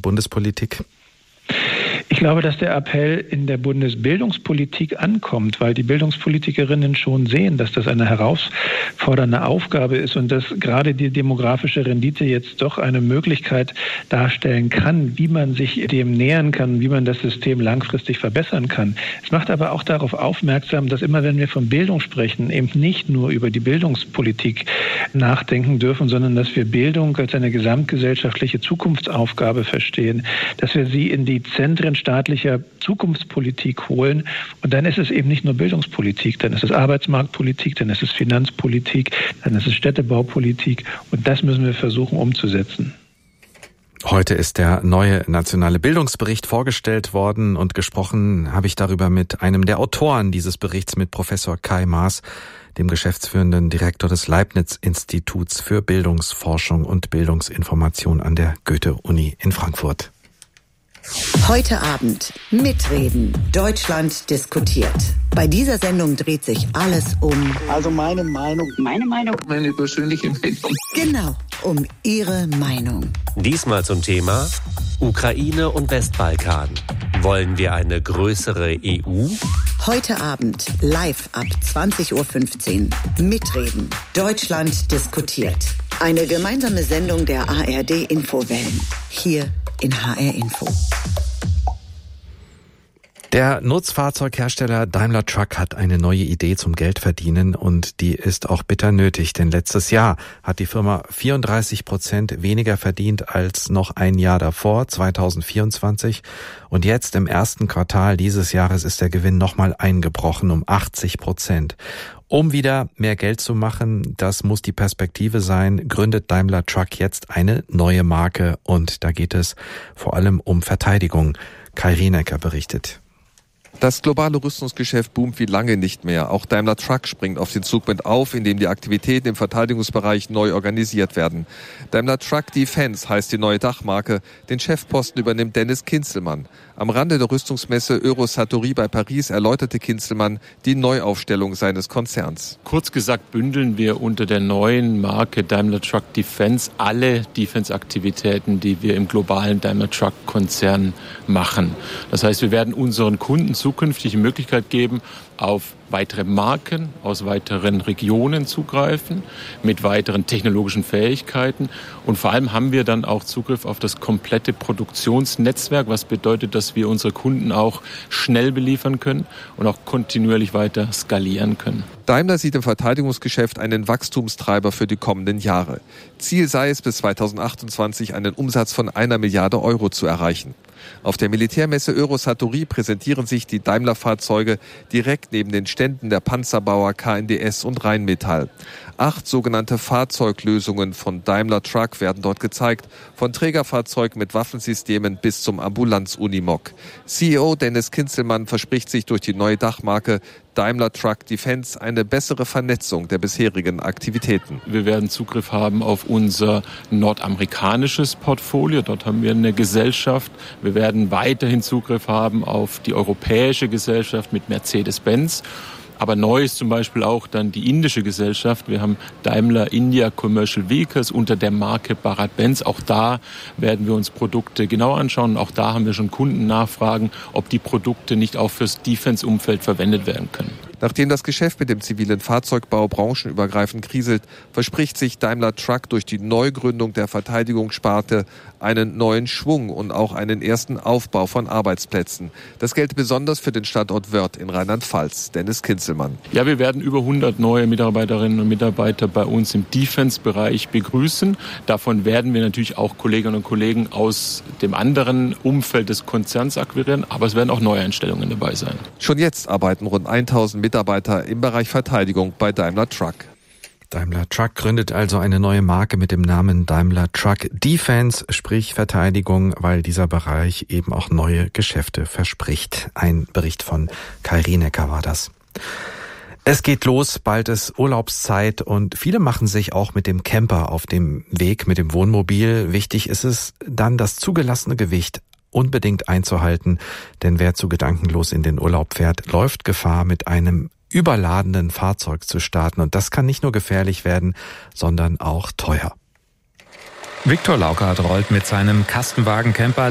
Bundespolitik? Ich glaube, dass der Appell in der Bundesbildungspolitik ankommt, weil die Bildungspolitikerinnen schon sehen, dass das eine herausfordernde Aufgabe ist und dass gerade die demografische Rendite jetzt doch eine Möglichkeit darstellen kann, wie man sich dem nähern kann, wie man das System langfristig verbessern kann. Es macht aber auch darauf aufmerksam, dass immer, wenn wir von Bildung sprechen, eben nicht nur über die Bildungspolitik nachdenken dürfen, sondern dass wir Bildung als eine gesamtgesellschaftliche Zukunftsaufgabe verstehen, dass wir sie in die Zentren staatlicher Zukunftspolitik holen. Und dann ist es eben nicht nur Bildungspolitik, dann ist es Arbeitsmarktpolitik, dann ist es Finanzpolitik, dann ist es Städtebaupolitik. Und das müssen wir versuchen umzusetzen. Heute ist der neue nationale Bildungsbericht vorgestellt worden und gesprochen habe ich darüber mit einem der Autoren dieses Berichts, mit Professor Kai Maas, dem geschäftsführenden Direktor des Leibniz-Instituts für Bildungsforschung und Bildungsinformation an der Goethe-Uni in Frankfurt. Heute Abend mitreden. Deutschland diskutiert. Bei dieser Sendung dreht sich alles um... Also meine Meinung. Meine Meinung. Meine persönliche Meinung. Genau, um Ihre Meinung. Diesmal zum Thema Ukraine und Westbalkan. Wollen wir eine größere EU? Heute Abend live ab 20.15 Uhr. Mitreden. Deutschland diskutiert. Eine gemeinsame Sendung der ARD-Infowellen. Hier in HR Info. Der Nutzfahrzeughersteller Daimler Truck hat eine neue Idee zum Geldverdienen und die ist auch bitter nötig, denn letztes Jahr hat die Firma 34% weniger verdient als noch ein Jahr davor, 2024. Und jetzt im ersten Quartal dieses Jahres ist der Gewinn nochmal eingebrochen um 80%. Um wieder mehr Geld zu machen, das muss die Perspektive sein, gründet Daimler Truck jetzt eine neue Marke und da geht es vor allem um Verteidigung. Kai Rienecker berichtet. Das globale Rüstungsgeschäft boomt wie lange nicht mehr. Auch Daimler Truck springt auf den Zug mit auf, indem die Aktivitäten im Verteidigungsbereich neu organisiert werden. Daimler Truck Defense heißt die neue Dachmarke. Den Chefposten übernimmt Dennis Kinzelmann. Am Rande der Rüstungsmesse Eurosatory bei Paris erläuterte Kinzelmann die Neuaufstellung seines Konzerns. Kurz gesagt bündeln wir unter der neuen Marke Daimler Truck Defense alle Defense-Aktivitäten, die wir im globalen Daimler Truck-Konzern machen. Das heißt, wir werden unseren Kunden zukünftig die Möglichkeit geben, auf weitere Marken aus weiteren Regionen zugreifen, mit weiteren technologischen Fähigkeiten. Und vor allem haben wir dann auch Zugriff auf das komplette Produktionsnetzwerk, was bedeutet, dass wir unsere Kunden auch schnell beliefern können und auch kontinuierlich weiter skalieren können. Daimler sieht im Verteidigungsgeschäft einen Wachstumstreiber für die kommenden Jahre. Ziel sei es, bis 2028 einen Umsatz von 1 Milliarde Euro zu erreichen. Auf der Militärmesse Eurosatory präsentieren sich die Daimler-Fahrzeuge direkt neben den Ständen der Panzerbauer KNDS und Rheinmetall. 8 sogenannte Fahrzeuglösungen von Daimler Truck werden dort gezeigt, von Trägerfahrzeugen mit Waffensystemen bis zum Ambulanz-Unimog. CEO Dennis Kinzelmann verspricht sich durch die neue Dachmarke Daimler Truck Defense eine bessere Vernetzung der bisherigen Aktivitäten. Wir werden Zugriff haben auf unser nordamerikanisches Portfolio. Dort haben wir eine Gesellschaft. Wir werden weiterhin Zugriff haben auf die europäische Gesellschaft mit Mercedes-Benz. Aber neu ist zum Beispiel auch dann die indische Gesellschaft. Wir haben Daimler India Commercial Vehicles unter der Marke Bharat-Benz. Auch da werden wir uns Produkte genau anschauen. Auch da haben wir schon Kundennachfragen, ob die Produkte nicht auch fürs Defense-Umfeld verwendet werden können. Nachdem das Geschäft mit dem zivilen Fahrzeugbau branchenübergreifend kriselt, verspricht sich Daimler Truck durch die Neugründung der Verteidigungssparte einen neuen Schwung und auch einen ersten Aufbau von Arbeitsplätzen. Das gilt besonders für den Standort Wörth in Rheinland-Pfalz. Dennis Kinzelmann. Ja, wir werden über 100 neue Mitarbeiterinnen und Mitarbeiter bei uns im Defense-Bereich begrüßen. Davon werden wir natürlich auch Kolleginnen und Kollegen aus dem anderen Umfeld des Konzerns akquirieren, aber es werden auch Neueinstellungen dabei sein. Schon jetzt arbeiten rund 1000 Mitarbeiter im Bereich Verteidigung bei Daimler Truck. Daimler Truck gründet also eine neue Marke mit dem Namen Daimler Truck Defense, sprich Verteidigung, weil dieser Bereich eben auch neue Geschäfte verspricht. Ein Bericht von Kai Rienecker war das. Es geht los, bald ist Urlaubszeit und viele machen sich auch mit dem Camper auf dem Weg, mit dem Wohnmobil. Wichtig ist es dann, das zugelassene Gewicht unbedingt einzuhalten, denn wer zu gedankenlos in den Urlaub fährt, läuft Gefahr, mit einem überladenen Fahrzeug zu starten. Und das kann nicht nur gefährlich werden, sondern auch teuer. Viktor Laukert rollt mit seinem Kastenwagen-Camper